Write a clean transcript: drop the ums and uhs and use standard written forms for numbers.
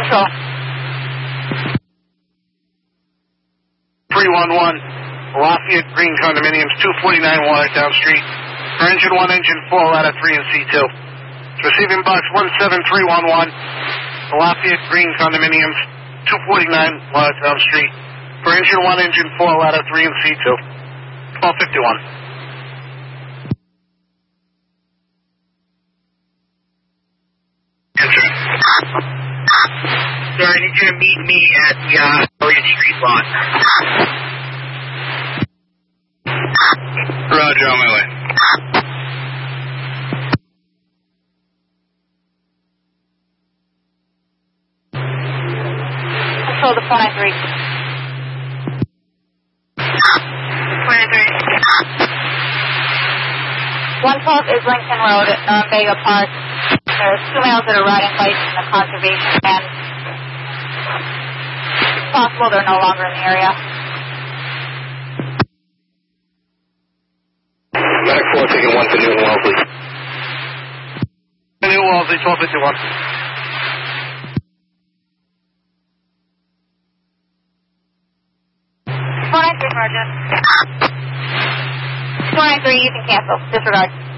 Control. 311, Lafayette Green Condominiums, 249 Watertown Street. For engine 1, engine 4, ladder 3 and C2. Receiving box 17311, Lafayette Green Condominiums, 249 Watertown Street. For engine 1, engine 4, ladder 3 and C2. 1251. Sir, I need you to meet me at the Elliott Street lot. Roger, on my way. Control to 493. 112 is Lincoln Road at Norumbega Park. There's 2 males that are riding bikes in the conservation van. It's possible they're no longer in the area. Medic 4 taking 1 to Newton Wellesley. Newton Wellesley, 1251. 493, Sergeant. 493, you can cancel. Disregard.